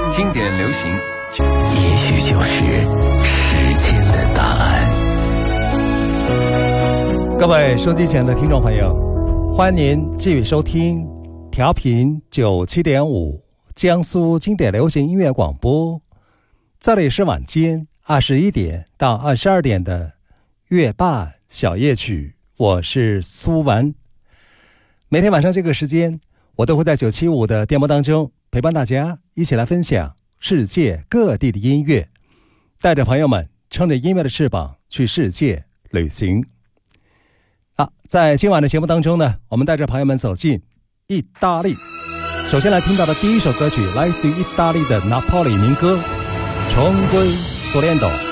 经典流行， 也许就是时间的答案。 各位收机前的听众朋友，欢迎您继续收听调频97.5江苏经典流行音乐广播，这里是晚间21点到22点的月半小夜曲，我是苏文。每天晚上这个时间，我都会在975的电波当中陪伴大家一起来分享世界各地的音乐，带着朋友们撑着音乐的翅膀去世界旅行。在今晚的节目当中呢，我们带着朋友们走进意大利。首先来听到的第一首歌曲来自于意大利的拿破里民歌《重归索连多》。